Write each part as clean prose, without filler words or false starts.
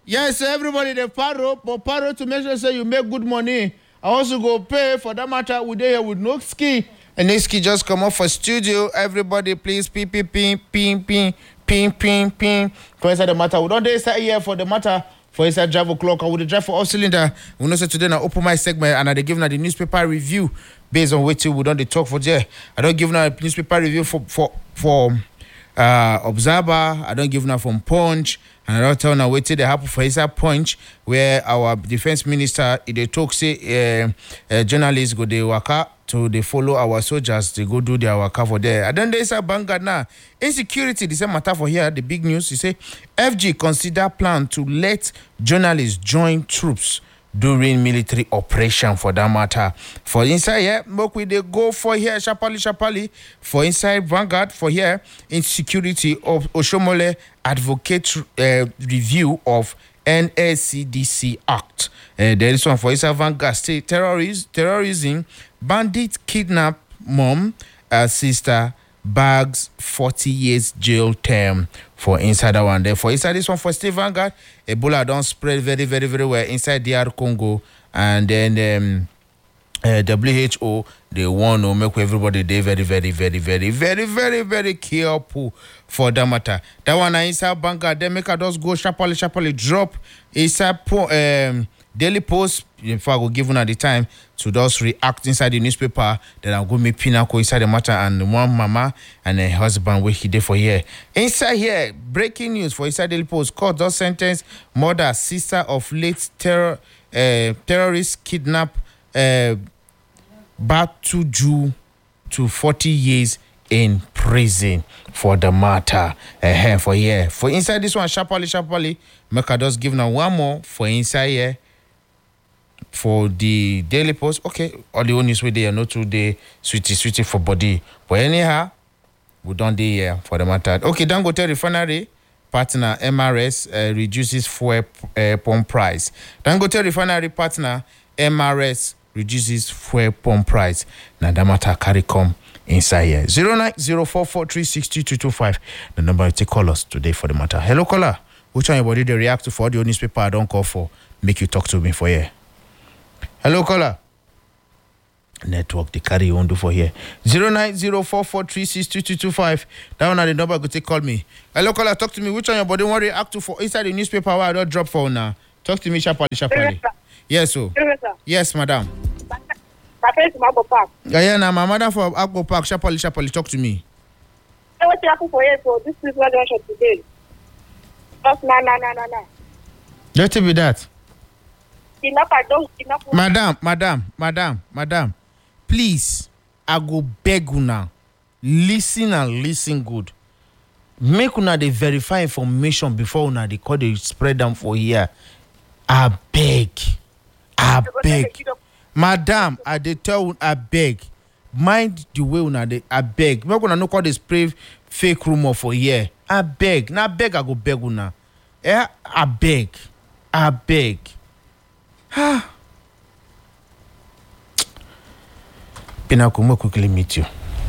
Yes, everybody they paro to make sure say you make good money. I also go pay for that matter. We there here with no ski. And Niski just come up for studio. Everybody please ping. For inside the matter. We don't dey start here for the matter. For inside drive o'clock, I would drive for all cylinder. We know say today na open my segment and I dey give na the newspaper review based on what we don't talk for there. I don't give na a newspaper review for Observer. I don't give now from Punch, and I don't tell now wait till they happen for inside Punch, where our defense minister they talk say journalists go they waka to they follow our soldiers, they go do their waka for there. And then there's a Vanguard now. Insecurity, the same matter for here. The big news, you say FG consider plan to let journalists join troops during military operation for that matter. For inside here, look we they go for here, Shapali. For inside Vanguard, for here, insecurity of Oshomole advocate review of NSCDC Act. There is one for inside Vanguard state terrorism, bandit kidnap mom, sister, bags 40 years jail term for inside that one. There for inside this one for State Vanguard, Ebola don't spread very well inside DR Congo, and then WHO they want to make everybody they very careful for that matter. That one inside Vanguard, they make us just go sharply drop inside Daily Post. If I go give at the time to just react inside the newspaper, then I'll go meet Pinnacle inside the matter and one mama and a husband where he did for here. Inside here, breaking news for inside Daily Post. Court just sentenced mother, sister of late terrorist kidnap Batuju to 40 years in prison for the matter. For here. For inside this one, sharply, make I just give now one more for inside here. For the Daily Post, okay, all the news with there, not today, sweetie for body. But anyhow, we don't do here for the matter. Okay, Dangote Refinery partner MRS reduces fuel pump price. Dangote Refinery partner MRS reduces fuel pump price. Now that matter carry come inside here. 09044362225. The number you take call us today for the matter. Hello, caller. Which one your body they react to for the newspaper I don't call for? Make you talk to me for here. Hello, caller. Network the carry on do for here. 09044362225. That one are the number go take call me. Hello, caller. Talk to me. Which one your body want to react to for inside the newspaper where I don't drop for now? Talk to me sharply. Yes, so. Yes, madam. Yeah, now my madam for Agbo Park. Sharply. Talk to me. What happened for you? So this is what I should today. Just no. Let it be that. Enough. Madam, please, I go beg una, listen good. Make una dey verify information before una dey call dey spread them for here. I beg. Madam, I dey tell una, I beg. Mind the way una dey, I beg. Make una no call dey spray fake rumor for here. I beg. I go beg una. I beg. Pinnacle, more quickly meet you.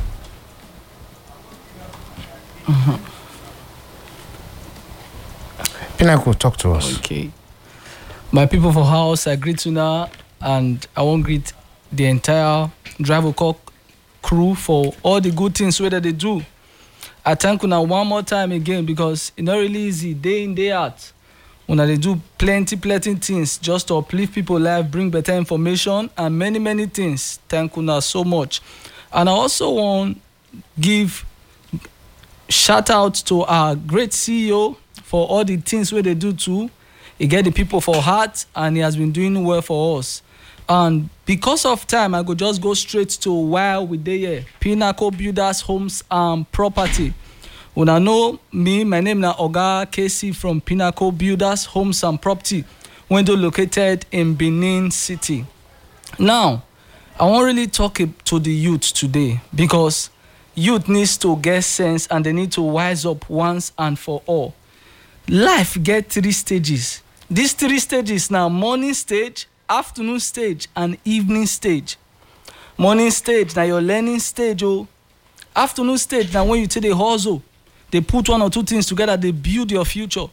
Pinnacle, talk to us. Okay. My people for house, I greet you now, and I want to greet the entire Drive O'Clock crew for all the good things whether they do. I thank you now one more time again because it's not really easy, day in, day out. When they do plenty things just to uplift people's life, bring better information and many things. Thank you now so much. And I also want to give shout out to our great CEO for all the things where they do too. He get the people for heart and he has been doing well for us. And because of time, I could just go straight to where we dey here. Pinnacle Builders Homes and Property. Una know me, my name na Oga KC from Pinnacle Builders Homes and Property, window located in Benin City. Now, I won't really talk to the youth today because youth needs to get sense and they need to wise up once and for all. Life get 3 stages. These 3 stages now, morning stage, afternoon stage, and evening stage. Morning stage, now your learning stage. Afternoon stage, now when you take the hustle, they put 1 or 2 things together, they build your future.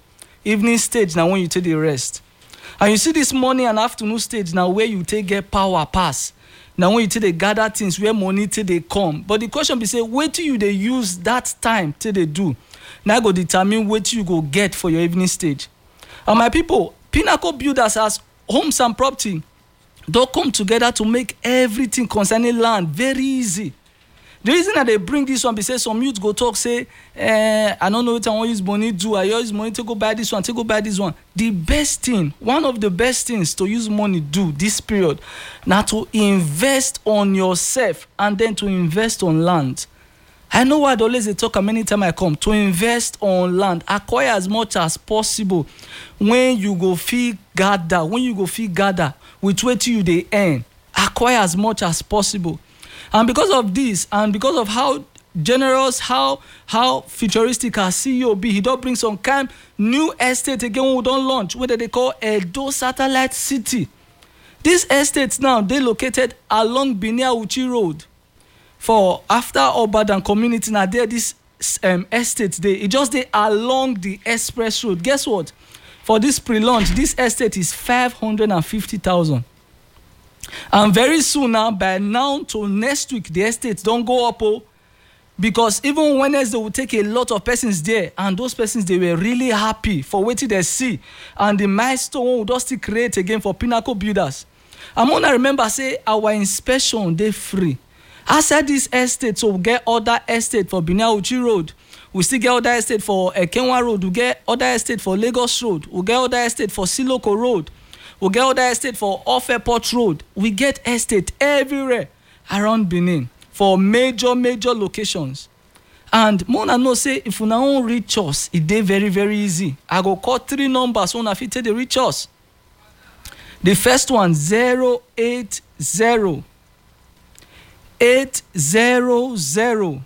evening stage now when you take the rest. And you see this morning and afternoon stage now where you take get power pass. Now when you take the gather things where money till they come. But the question be say, wait till you they use that time till they do. Now go determine what you go get for your evening stage. And my people, Pinnacle Builders as homes and property, don't come together to make everything concerning land very easy. The reason that they bring this one be say some youth go talk say, I don't know what I want to use money do. I use money to go buy this one, to go buy this one. The best thing, one of the best things to use money do this period, now to invest on yourself and then to invest on land. I know what always they talk many times I come to invest on land, acquire as much as possible. When you go feel gather, with what you they earn, acquire as much as possible. And because of this, and because of how generous, how futuristic our CEO be, he don't bring some kind new estate again we don't launch, what they call Edo Satellite City. These estates now, they located along Binia Uchi Road. For after Obadan community, now there this estate, it just they along the express road. Guess what? For this pre-launch, this estate is 550,000. And very soon now, by now to next week, the estates don't go up, because even Wednesday will take a lot of persons there, and those persons they were really happy for waiting they see, and the milestone will just create again for Pinnacle Builders. I'm gonna remember say our inspection they free. Outside this estate, so we get other estate for Binia Uchi Road. We still get other estate for Kenwa Road. We get other estate for Lagos Road. We get other estate for Siloko Road. We get other estate for Off Airport Road. We get estate everywhere around Benin for major locations. And Mona know say if you now reach us, it dey very, very easy. I go call 3 numbers when I fit the reach us. The first one 080 800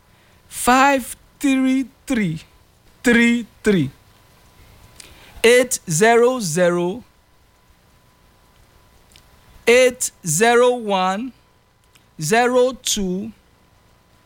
533 33 800 801 02